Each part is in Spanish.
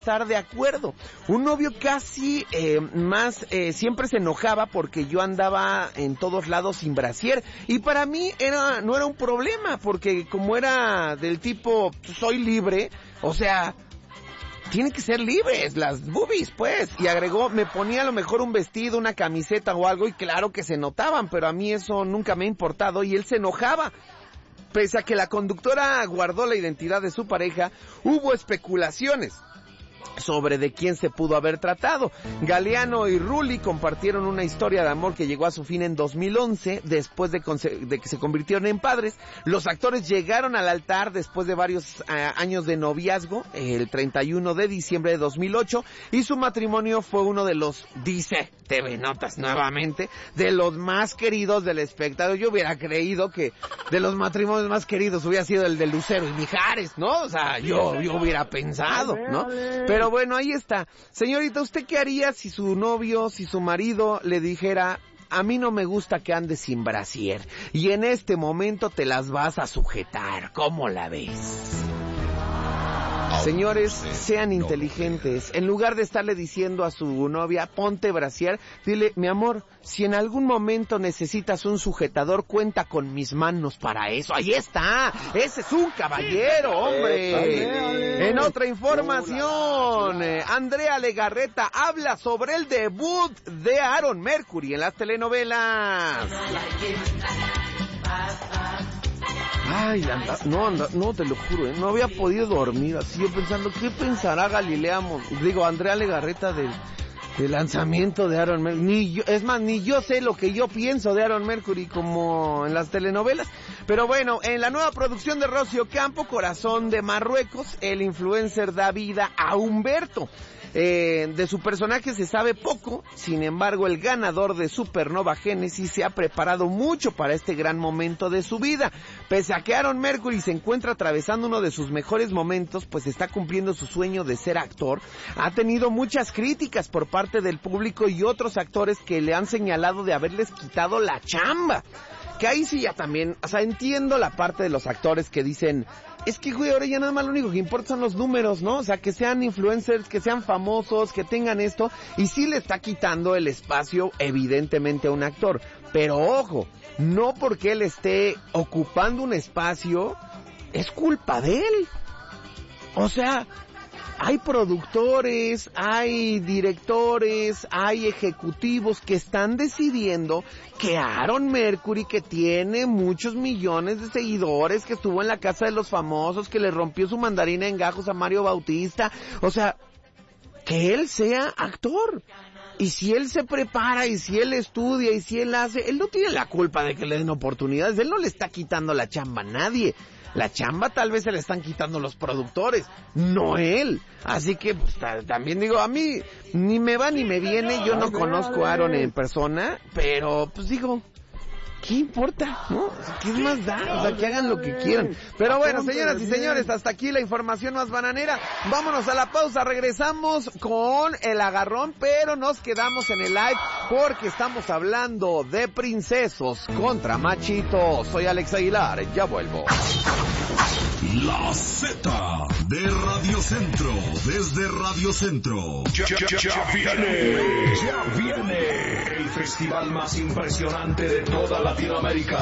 estar de acuerdo. Un novio casi siempre se enojaba porque yo andaba en todos lados sin brasier, y para mí no era un problema, porque como era del tipo soy libre, o sea, tienen que ser libres las boobies, pues. Y agregó, me ponía a lo mejor un vestido, una camiseta o algo, y claro que se notaban, pero a mí eso nunca me ha importado, y él se enojaba. Pese a que la conductora guardó la identidad de su pareja, hubo especulaciones sobre de quién se pudo haber tratado. Galeano y Rulli compartieron una historia de amor que llegó a su fin en 2011, después de que se convirtieron en padres. Los actores llegaron al altar después de varios años de noviazgo, el 31 de diciembre de 2008, y su matrimonio fue uno de los, dice TV Notas nuevamente, de los más queridos del espectáculo. Yo hubiera creído que de los matrimonios más queridos hubiera sido el de Lucero y Mijares, ¿no? O sea, yo hubiera pensado, ¿no? Pero bueno, ahí está. Señorita, ¿usted qué haría si su novio, si su marido le dijera, a mí no me gusta que andes sin brasier, y en este momento te las vas a sujetar? ¿Cómo la ves? Señores, sean inteligentes. En lugar de estarle diciendo a su novia, ponte brasier, dile, mi amor, si en algún momento necesitas un sujetador, cuenta con mis manos para eso. Ahí está. Ese es un caballero, hombre. En otra información, Andrea Legarreta habla sobre el debut de Aaron Mercury en las telenovelas. Ay, no, te lo juro, no había podido dormir, así yo pensando, ¿qué pensará Andrea Legarreta del lanzamiento de Aaron Mercury? Ni yo sé lo que yo pienso de Aaron Mercury como en las telenovelas. Pero bueno, en la nueva producción de Rocío Campo, Corazón de Marruecos, el influencer da vida a Humberto. De su personaje se sabe poco, sin embargo el ganador de Supernova Génesis se ha preparado mucho para este gran momento de su vida. Pese a que Aaron Mercury se encuentra atravesando uno de sus mejores momentos, pues está cumpliendo su sueño de ser actor, ha tenido muchas críticas por parte del público y otros actores que le han señalado de haberles quitado la chamba. Que ahí sí ya también, o sea, entiendo la parte de los actores que dicen, es que güey, ahora ya nada más lo único que importa son los números, ¿no? O sea, que sean influencers, que sean famosos, que tengan esto, y sí le está quitando el espacio evidentemente a un actor. Pero ojo, no porque él esté ocupando un espacio, es culpa de él. O sea, hay productores, hay directores, hay ejecutivos que están decidiendo que Aaron Mercury, que tiene muchos millones de seguidores, que estuvo en la casa de los famosos, que le rompió su mandarina en gajos a Mario Bautista, o sea, que él sea actor. Y si él se prepara, y si él estudia, y si él hace, él no tiene la culpa de que le den oportunidades, él no le está quitando la chamba a nadie. La chamba tal vez se le están quitando los productores, no él. Así que pues, también digo, a mí ni me va ni me viene, yo no conozco a Aaron en persona, pero pues digo, ¿qué importa? ¿No? ¿Qué más da? O sea, que hagan lo que quieran. Pero bueno, señoras y señores, hasta aquí la información más bananera. Vámonos a la pausa, regresamos con el agarrón, pero nos quedamos en el live porque estamos hablando de princesos contra machitos. Soy Alex Aguilar, ya vuelvo. La Z de Radio Centro, desde Radio Centro. Ya viene el festival más impresionante de toda Latinoamérica.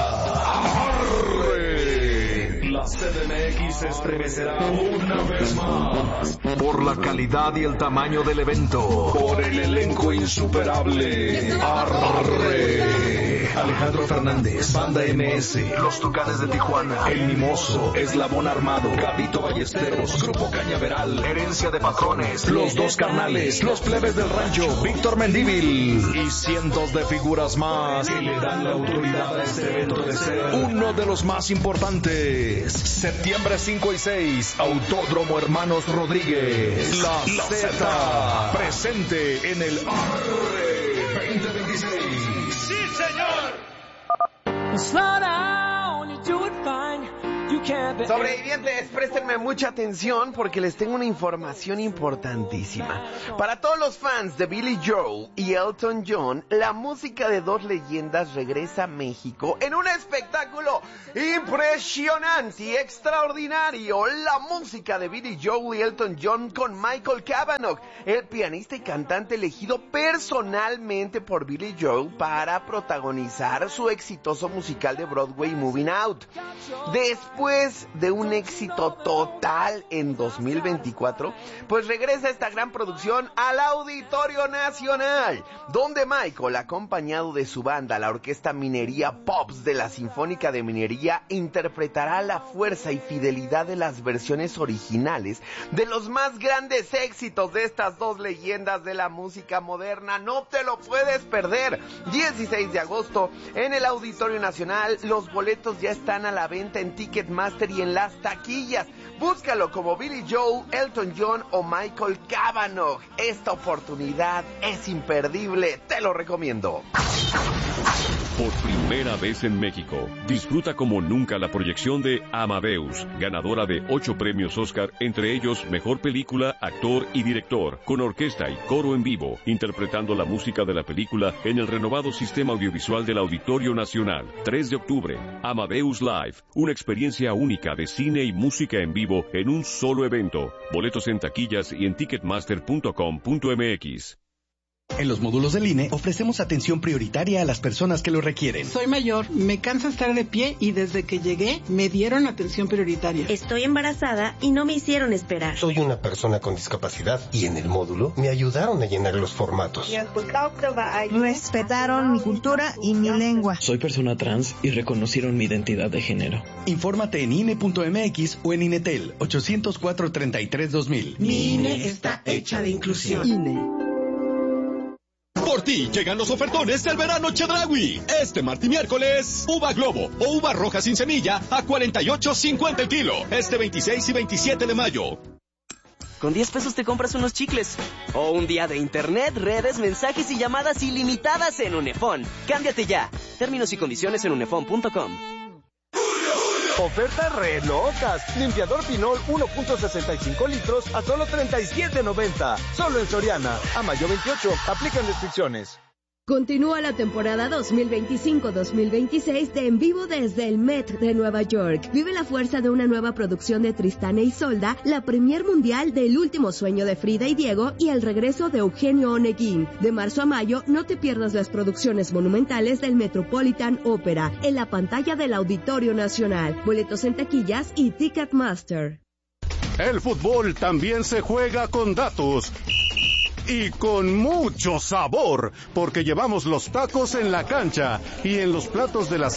¡Arre! La CDMX se estremecerá una vez más por la calidad y el tamaño del evento, por el elenco insuperable. ¡Arre! Alejandro Fernández, Banda MS, Los Tucanes de Tijuana, El Mimoso, Eslabón Armado, Gabito Ballesteros, Grupo Cañaveral, Herencia de Patrones, Los Dos Carnales, Los Plebes del Rancho, Víctor Mendívil y cientos de figuras más que le dan la autoridad a este evento de ser uno de los más importantes. Septiembre 5 y 6, Autódromo Hermanos Rodríguez. La Z presente en el Arre 2026. ¡Sí, señor! Slow down, you do it fine. You Sobrevivientes, préstenme mucha atención porque les tengo una información importantísima. Para todos los fans de Billy Joel y Elton John, la música de dos leyendas regresa a México en un espectáculo impresionante y extraordinario. La música de Billy Joel y Elton John con Michael Cavanaugh, el pianista y cantante elegido personalmente por Billy Joel para protagonizar su exitoso musical de Broadway Moving Out. Después de un éxito total en 2024, pues regresa esta gran producción al Auditorio Nacional, donde Michael, acompañado de su banda, la Orquesta Minería Pops de la Sinfónica de Minería, interpretará la fuerza y fidelidad de las versiones originales de los más grandes éxitos de estas dos leyendas de la música moderna. No te lo puedes perder. 16 de agosto en el Auditorio Nacional. Los boletos ya están a la venta en Ticketmaster y en las taquillas. Búscalo como Billy Joel, Elton John o Michael Cavanaugh. Esta oportunidad es imperdible, te lo recomiendo. Por primera vez en México, disfruta como nunca la proyección de Amadeus, ganadora de 8 premios Oscar, entre ellos Mejor Película, Actor y Director, con orquesta y coro en vivo, interpretando la música de la película en el renovado sistema audiovisual del Auditorio Nacional. 3 de octubre, Amadeus Live, una experiencia única de cine y música en vivo en un solo evento. Boletos en taquillas y en ticketmaster.com.mx. En los módulos del INE ofrecemos atención prioritaria a las personas que lo requieren. Soy mayor, me cansa estar de pie y desde que llegué me dieron atención prioritaria. Estoy embarazada y no me hicieron esperar. Soy una persona con discapacidad y en el módulo me ayudaron a llenar los formatos. Respetaron mi cultura y mi lengua. Soy persona trans y reconocieron mi identidad de género. Infórmate en INE.mx o en INETEL 804-33-2000. Mi INE está hecha de inclusión. INE. Por ti llegan los ofertones del verano Chedraui. Este martes y miércoles, uva globo o uva roja sin semilla a $48.50 el kilo. Este 26 y 27 de mayo. Con 10 pesos te compras unos chicles. O un día de internet, redes, mensajes y llamadas ilimitadas en Unefón. Cámbiate ya. Términos y condiciones en unefón.com. Ofertas re locas. Limpiador Pinol 1.65 litros a solo $37.90. Solo en Soriana. A mayo 28. Aplican restricciones. Continúa la temporada 2025-2026 de En Vivo desde el Met de Nueva York. Vive la fuerza de una nueva producción de Tristán e Isolda, la premier mundial del Último Sueño de Frida y Diego y el regreso de Eugenio Oneguín. De marzo a mayo, no te pierdas las producciones monumentales del Metropolitan Opera en la pantalla del Auditorio Nacional. Boletos en taquillas y Ticketmaster. El fútbol también se juega con datos. Y con mucho sabor, porque llevamos los tacos en la cancha y en los platos de las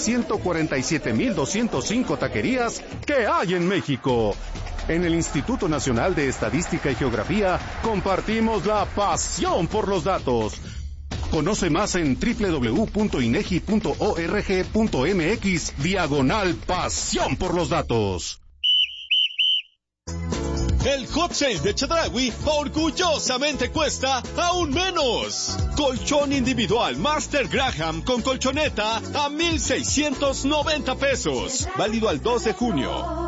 147,205 taquerías que hay en México. En el Instituto Nacional de Estadística y Geografía compartimos la pasión por los datos. Conoce más en www.inegi.org.mx/pasión por los datos. El hot sale de Chedraui orgullosamente cuesta aún menos. Colchón individual Master Graham con colchoneta a $1,690. Válido al 2 de junio.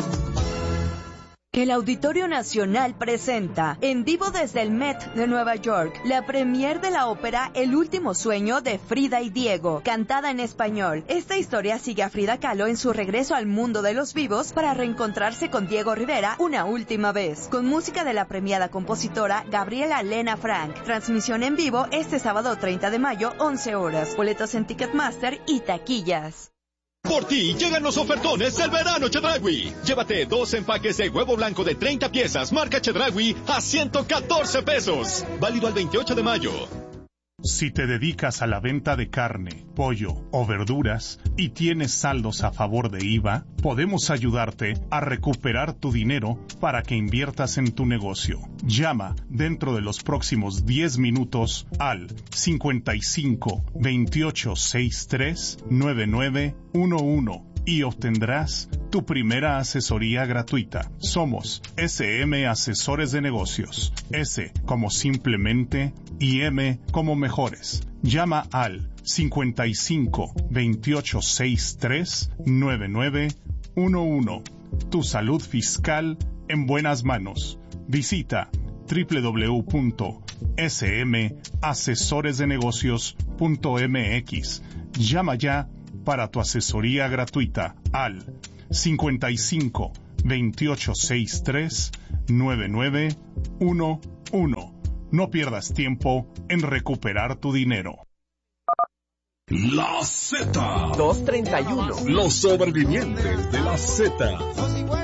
El Auditorio Nacional presenta, en vivo desde el Met de Nueva York, la premier de la ópera El Último Sueño de Frida y Diego, cantada en español. Esta historia sigue a Frida Kahlo en su regreso al mundo de los vivos para reencontrarse con Diego Rivera una última vez, con música de la premiada compositora Gabriela Lena Frank. Transmisión en vivo este sábado 30 de mayo, 11 horas. Boletos en Ticketmaster y taquillas. Por ti llegan los ofertones del verano Chedraui. Llévate 2 empaques de huevo blanco de 30 piezas marca Chedraui a $114. Válido al 28 de mayo. Si te dedicas a la venta de carne, pollo o verduras y tienes saldos a favor de IVA, podemos ayudarte a recuperar tu dinero para que inviertas en tu negocio. Llama dentro de los próximos 10 minutos al 55 28 63 9911 y obtendrás tu primera asesoría gratuita. Somos SM Asesores de Negocios. S como simplemente y M como mejores. Llama al 55 28 63 9911. Tu salud fiscal en buenas manos. Visita www.smasesoresdenegocios.mx. Llama ya para tu asesoría gratuita al 55 2863 9911. No pierdas tiempo en recuperar tu dinero. La Z 231. Los sobrevivientes de la Z.